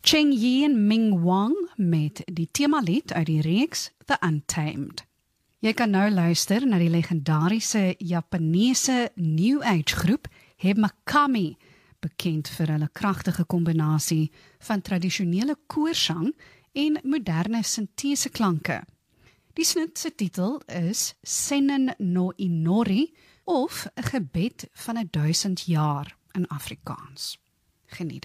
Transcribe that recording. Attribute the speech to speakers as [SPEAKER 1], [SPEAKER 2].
[SPEAKER 1] Cheng Yi en Ming Wang met die temalied uit die reeks The Untamed. Jy kan nou luister na die legendariese Japanese New Age groep Hebmakami, bekend vir hulle kragtige kombinasie van tradisionele koorsang en moderne sinteseklanke. Die snit se titel is Sennen no Inori of 'n gebed van 1000 jaar in Afrikaans. Geniet dit.